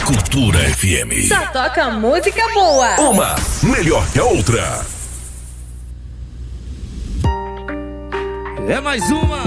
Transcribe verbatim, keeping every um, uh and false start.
Cultura F M. Só toca música boa. Uma melhor que a outra. É mais uma.